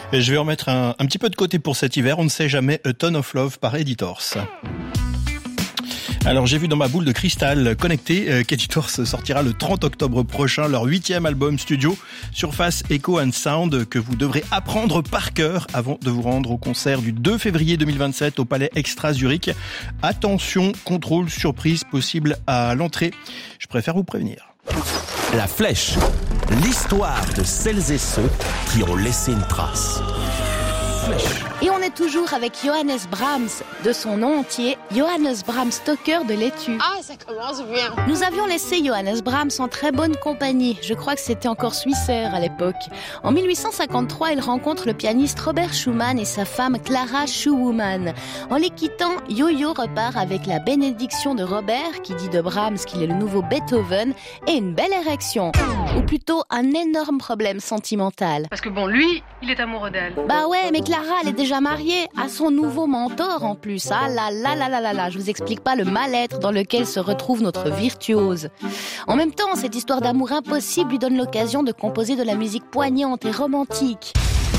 Et je vais remettre un petit peu de côté pour cet hiver. On ne sait jamais. A Ton of Love par Editors. Alors j'ai vu dans ma boule de cristal connectée qu'Editors sortira le 30 octobre prochain leur 8e album studio Surface Echo and Sound, que vous devrez apprendre par cœur avant de vous rendre au concert du 2 février 2027 au Palais Extra Zurich. Attention, contrôle surprise possible à l'entrée. Je préfère vous prévenir. La Flèche, l'histoire de celles et ceux qui ont laissé une trace. Flèche. Et on est toujours avec Johannes Brahms, de son nom entier, Johannes Brahms Stocker de l'Étu. Ah, ça commence bien. Nous avions laissé Johannes Brahms en très bonne compagnie. Je crois que c'était encore Suissaire à l'époque. En 1853, il rencontre le pianiste Robert Schumann et sa femme Clara Schumann. En les quittant, Yo-Yo repart avec la bénédiction de Robert, qui dit de Brahms qu'il est le nouveau Beethoven, et une belle érection. Ou plutôt un énorme problème sentimental. Parce que bon, lui, il est amoureux d'elle. Bah ouais, mais Clara, elle est déjà mariée à son nouveau mentor en plus. Ah là là là là là là, je vous explique pas le mal-être dans lequel se retrouve notre virtuose. En même temps, cette histoire d'amour impossible lui donne l'occasion de composer de la musique poignante et romantique.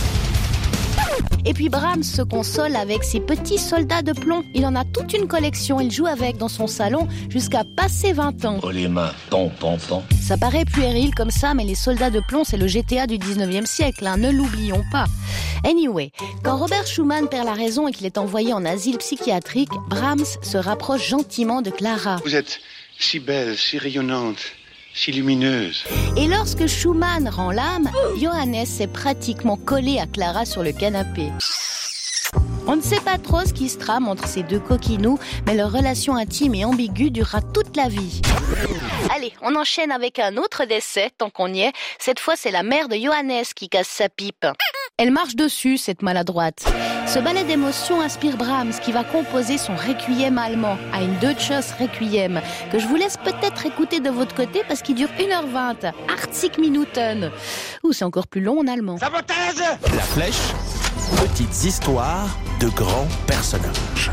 Et puis Brahms se console avec ses petits soldats de plomb. Il en a toute une collection, il joue avec dans son salon jusqu'à passer 20 ans. Oh les mains, ton. Ça paraît puéril comme ça, mais les soldats de plomb, c'est le GTA du 19e siècle, hein, ne l'oublions pas. Anyway, quand Robert Schumann perd la raison et qu'il est envoyé en asile psychiatrique, Brahms se rapproche gentiment de Clara. Vous êtes si belle, si rayonnante, si lumineuse. Et lorsque Schumann rend l'âme, Johannes s'est pratiquement collé à Clara sur le canapé. On ne sait pas trop ce qui se trame entre ces deux coquinous, mais leur relation intime et ambiguë durera toute la vie. Allez, on enchaîne avec un autre décès, tant qu'on y est. Cette fois, c'est la mère de Johannes qui casse sa pipe. Elle marche dessus, cette maladroite. Ce ballet d'émotions inspire Brahms, qui va composer son requiem allemand, Ein Deutsches Requiem, que je vous laisse peut-être écouter de votre côté parce qu'il dure 1h20, 80 Minuten. Ouh, c'est encore plus long en allemand. La Flèche, petites histoires de grands personnages.